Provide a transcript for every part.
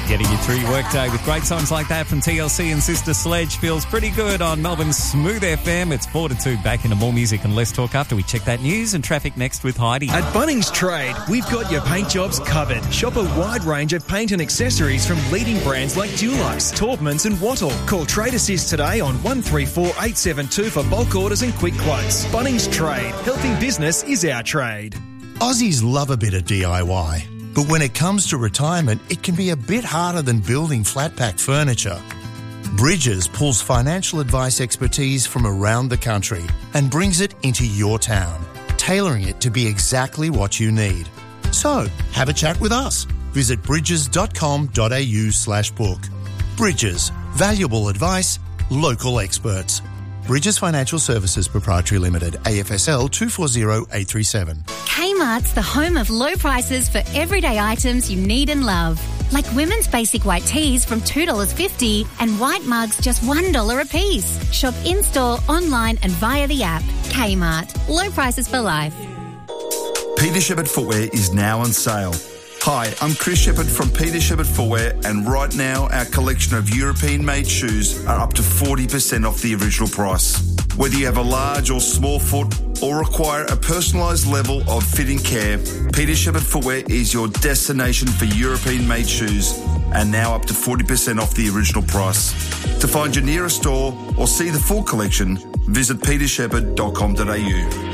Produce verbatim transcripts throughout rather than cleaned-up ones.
Getting you through your workday with great songs like that from T L C and Sister Sledge feels pretty good on Melbourne's Smooth F M. It's four to two. Back into more music and less talk after we check that news and traffic next with Heidi. At Bunnings Trade, we've got your paint jobs covered. Shop a wide range of paint and accessories from leading brands like Dulux, Taubmans and Wattle. Call Trade Assist today on one three four eight seven two for bulk orders and quick quotes. Bunnings Trade. Helping business is our trade. Aussies love a bit of D I Y. But when it comes to retirement, it can be a bit harder than building flat-pack furniture. Bridges pulls financial advice expertise from around the country and brings it into your town, tailoring it to be exactly what you need. So, have a chat with us. Visit bridges.com.au slash book. Bridges. Valuable advice. Local experts. Bridges Financial Services Proprietary Limited, A F S L two four zero eight three seven. Kmart's the home of low prices for everyday items you need and love. Like women's basic white tees from two dollars fifty and white mugs just one dollar a piece. Shop in-store, online and via the app. Kmart. Low prices for life. Peter Shepherd Footwear is now on sale. Hi, I'm Chris Shepherd from Peter Shepherd Footwear, and right now our collection of European-made shoes are up to forty percent off the original price. Whether you have a large or small foot or require a personalised level of fitting care, Peter Shepherd Footwear is your destination for European-made shoes, and now up to forty percent off the original price. To find your nearest store or see the full collection, visit peter shepherd dot com dot a u.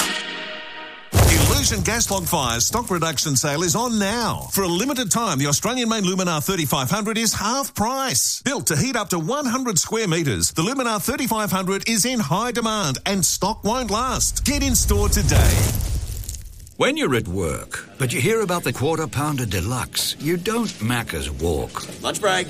Illusion Gas Log Fire's stock reduction sale is on now. For a limited time, the Australian-made Luminar thirty-five hundred is half price. Built to heat up to one hundred square metres, the Luminar thirty-five hundred is in high demand and stock won't last. Get in store today. When you're at work, but you hear about the Quarter Pounder Deluxe, you don't Macca's walk. Lunch break.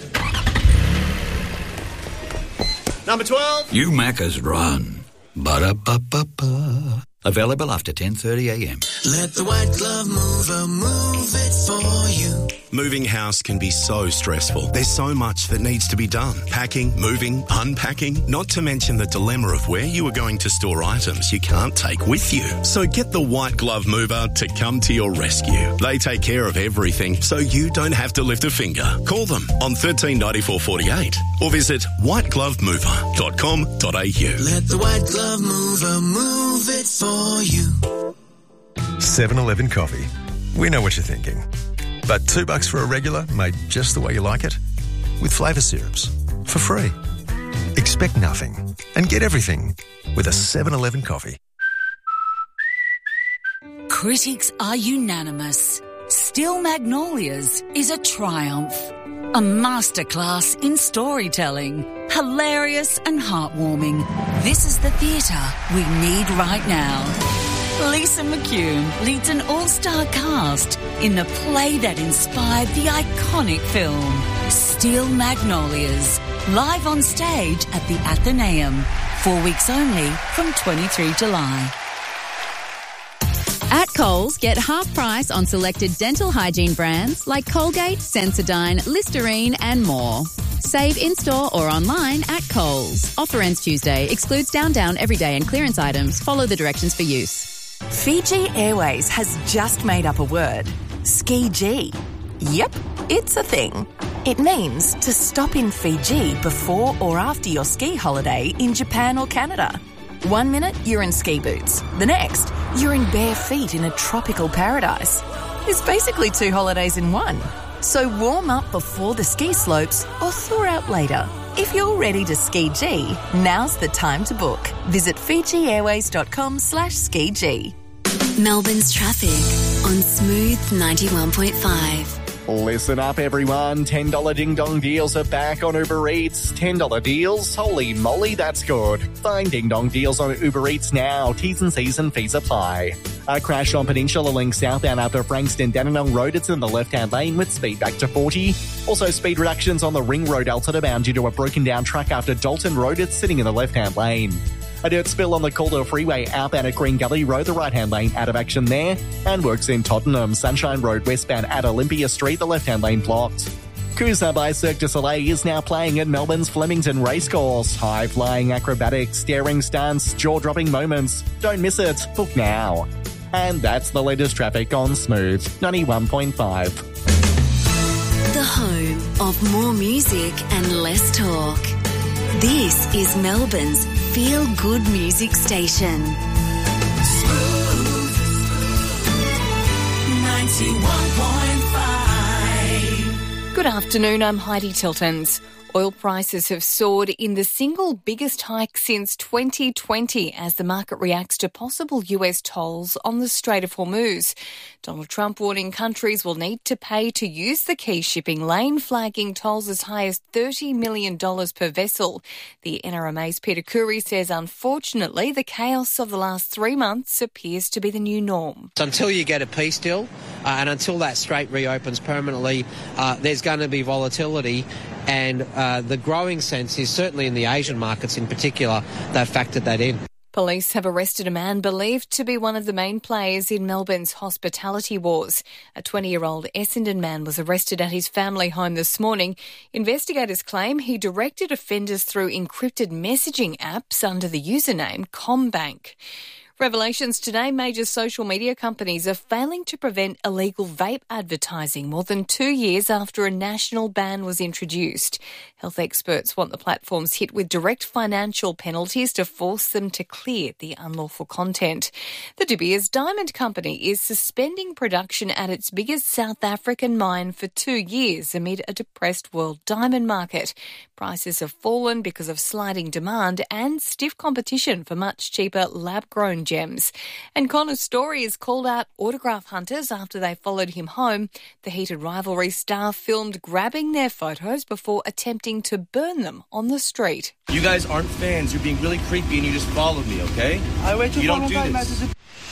Number twelve. You Macca's run. Ba-da-ba-ba-ba. Available after ten thirty a m. Let the white glove mover move it for you. Moving house can be so stressful. There's so much that needs to be done. Packing, moving, unpacking, not to mention the dilemma of where you are going to store items you can't take with you. So get the white glove mover to come to your rescue. They take care of everything so you don't have to lift a finger. Call them on thirteen ninety-four forty-eight or visit white glove mover dot com dot a u. Let the white glove mover move it for you. seven eleven Coffee. We know what you're thinking. But two bucks for a regular made just the way you like it? With flavour syrups. For free. Expect nothing and get everything with a seven eleven Coffee. Critics are unanimous. Still Magnolias is a triumph. A masterclass in storytelling. Hilarious and heartwarming. This is the theatre we need right now. Lisa McCune leads an all-star cast in the play that inspired the iconic film, Steel Magnolias, live on stage at the Athenaeum. Four weeks only from twenty-third of July. At Coles, get half price on selected dental hygiene brands like Colgate, Sensodyne, Listerine and more. Save in-store or online at Coles. Offer ends Tuesday. Excludes down, down, everyday and clearance items. Follow the directions for use. Fiji Airways has just made up a word. Ski-G. Yep, it's a thing. It means to stop in Fiji before or after your ski holiday in Japan or Canada. One minute, you're in ski boots. The next, you're in bare feet in a tropical paradise. It's basically two holidays in one. So warm up before the ski slopes or thaw out later. If you're ready to ski-G, now's the time to book. Visit fijiairways.com slash ski-G. Melbourne's traffic on Smooth ninety-one point five. Listen up, everyone. ten dollars ding-dong deals are back on Uber Eats. ten dollars deals? Holy moly, that's good. Find ding-dong deals on Uber Eats now. T's and C's and fees apply. A crash on Peninsula Link southbound after Frankston Dandenong Road. It's in the left-hand lane with speed back to forty. Also, speed reductions on the Ring Road Altona bound due to a broken-down truck after Dalton Road. It's sitting in the left-hand lane. A dirt spill on the Calder Freeway outbound at Green Gully Road, the right-hand lane out of action there. And works in Tottenham, Sunshine Road westbound at Olympia Street, the left-hand lane blocked. Cruiser by Cirque du Soleil is now playing at Melbourne's Flemington Racecourse. High-flying acrobatics, daring stunts, jaw-dropping moments. Don't miss it. Book now. And that's the latest traffic on Smooth ninety-one point five. The home of more music and less talk. This is Melbourne's Feel Good Music Station. Smooth ninety-one point five. Good afternoon, I'm Heidi Tiltons. Oil prices have soared in the single biggest hike since twenty twenty as the market reacts to possible U S tolls on the Strait of Hormuz. Donald Trump warning countries will need to pay to use the key shipping lane, flagging tolls as high as thirty million dollars per vessel. The N R M A's Peter Khoury says, unfortunately, the chaos of the last three months appears to be the new norm. So until you get a peace deal uh, and until that strait reopens permanently, uh, there's going to be volatility. And uh, the growing sense is certainly in the Asian markets in particular, they've factored that in. Police have arrested a man believed to be one of the main players in Melbourne's hospitality wars. A twenty-year-old Essendon man was arrested at his family home this morning. Investigators claim he directed offenders through encrypted messaging apps under the username CommBank. Revelations today, major social media companies are failing to prevent illegal vape advertising more than two years after a national ban was introduced. Health experts want the platforms hit with direct financial penalties to force them to clear the unlawful content. The De Beers Diamond Company is suspending production at its biggest South African mine for two years amid a depressed world diamond market. Prices have fallen because of sliding demand and stiff competition for much cheaper lab-grown gems. And Connor Story has called out autograph hunters after they followed him home. The heated rivalry star filmed grabbing their photos before attempting to burn them on the street. You guys aren't fans. You're being really creepy and you just followed me, okay? I wait till you don't do this. Messages.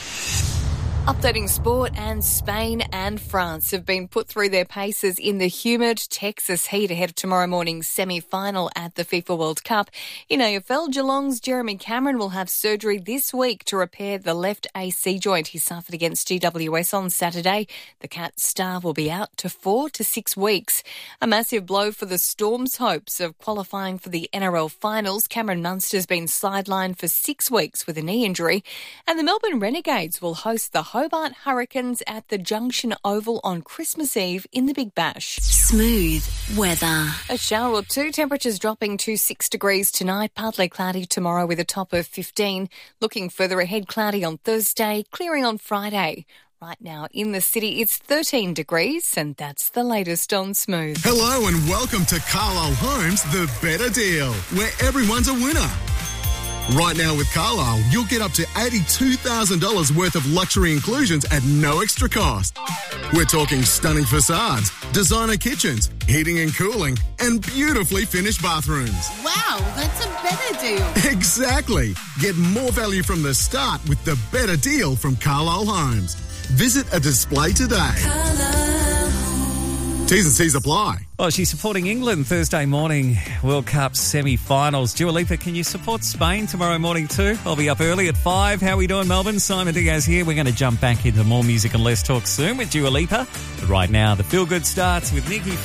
Updating sport, and Spain and France have been put through their paces in the humid Texas heat ahead of tomorrow morning's semi-final at the FIFA World Cup. In A F L, Geelong's Jeremy Cameron will have surgery this week to repair the left A C joint he suffered against G W S on Saturday. The Cats star will be out to four to six weeks. A massive blow for the Storm's hopes of qualifying for the N R L finals. Cameron Munster's been sidelined for six weeks with a knee injury. And the Melbourne Renegades will host the Hobart Hurricanes at the Junction Oval on Christmas Eve in the Big Bash. Smooth weather. A shower or two, temperatures dropping to six degrees tonight, partly cloudy tomorrow with a top of fifteen. Looking further ahead, cloudy on Thursday, clearing on Friday. Right now in the city, it's thirteen degrees, and that's the latest on Smooth. Hello and welcome to Carlisle Homes, the better deal, where everyone's a winner. Right now with Carlisle, you'll get up to eighty-two thousand dollars worth of luxury inclusions at no extra cost. We're talking stunning facades, designer kitchens, heating and cooling, and beautifully finished bathrooms. Wow, that's a better deal. Exactly. Get more value from the start with the better deal from Carlisle Homes. Visit a display today. T's and C's apply. Well, she's supporting England Thursday morning World Cup semi-finals. Dua Lipa, can you support Spain tomorrow morning too? I'll be up early at five. How are we doing, Melbourne? Simon Diaz here. We're going to jump back into more music and less talk soon with Dua Lipa. But right now, the feel-good starts with Nikki